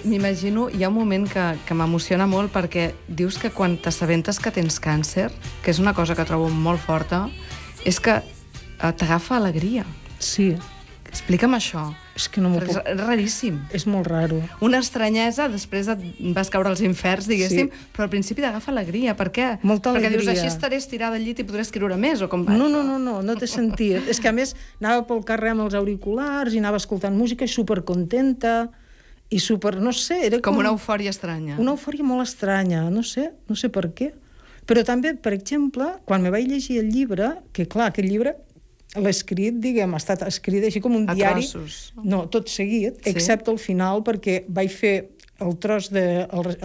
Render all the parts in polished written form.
m'imagino, hi ha un moment que m'emociona molt perquè dius que quan t'assabentes que tens càncer, que és una cosa que trobo molt forta, és que t'agafa alegria. Sí. Explica'm això. És que no m'ho puc... És raríssim. És molt raro. Una estranyesa, després vas caure als inferns, diguéssim, però al principi t'agafa alegria. Per què? Molta alegria. Perquè dius, així estaré estirada al llit i podré escriure més, o com va? No té sentit. És que, a més, anava pel carrer amb els auriculars i anava escoltant música i supercontenta i super... no sé, era com una eufòria estranya. Una eufòria molt estranya, no sé per què. Però també, per exemple, quan me vaig llegir el llibre, que clar, aquest llibre l'he escrit, diguem, ha estat escrit així com un diari. A trossos. No, tot seguit, excepte al final, perquè vaig fer el tros de...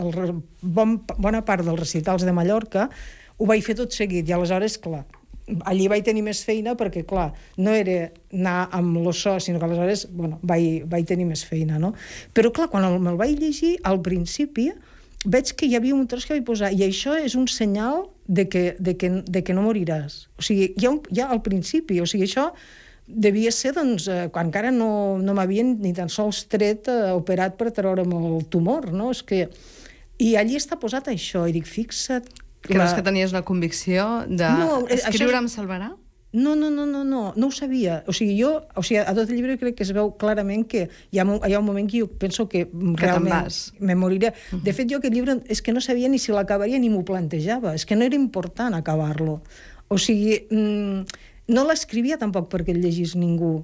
bona part dels recitals de Mallorca, ho vaig fer tot seguit, i aleshores, clar, allí vaig tenir més feina perquè, clar, no era anar amb lo so, sinó que aleshores, bueno, vaig tenir més feina, no? Però, clar, quan me'l vaig llegir, al principi, veig que hi havia un tros que vaig posar, i això és un senyal de que no moriràs. O sigui, ja al principi, o sigui, això devia ser, doncs, quan encara no m'havien ni tan sols tret, operat per treure'm el tumor, no? És que... I allí està posat això, i dic, fixa't... Creus que tenies una convicció de escriure em salvarà? No ho sabia. O sigui, a tot el llibre crec que es veu clarament que hi ha un moment que jo penso que realment me moriré. De fet, jo aquest llibre és que no sabia ni si l'acabaria ni m'ho plantejava. És que no era important acabar-lo. O sigui, no l'escrivia tampoc perquè el llegís ningú.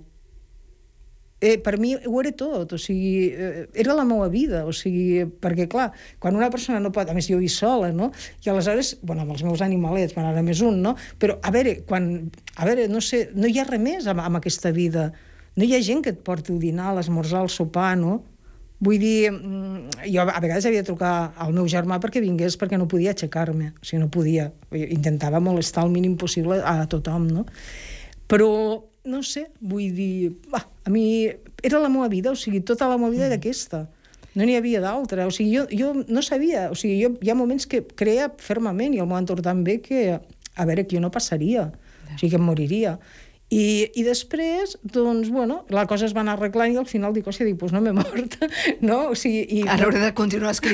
Per mi ho era tot, o sigui, era la meva vida, o sigui, perquè, clar, quan una persona no pot... A més, jo hi sola, no? I aleshores, bueno, amb els meus animalets, bueno, ara més un, no? Però, a veure, no sé, no hi ha res més amb aquesta vida. No hi ha gent que et porti el dinar, l'esmorzar, el sopar, no? Vull dir, jo a vegades havia de trucar al meu germà perquè vingués, perquè no podia aixecar-me, o sigui, no podia. Intentava molestar el mínim possible a tothom, no? Però... no sé, vull dir... a mi era la meva vida, o sigui, tota la meva vida era aquesta. No n'hi havia d'altra. O sigui, jo no sabia... O sigui, hi ha moments que creia fermament, i al meu entorn també, que, a veure, que jo no passaria. O sigui, que em moriria. I després, doncs, bueno, la cosa es va anar arreglant i al final dic, hòstia, doncs no m'he mort. No? O sigui... Ara hauré de continuar escrivint.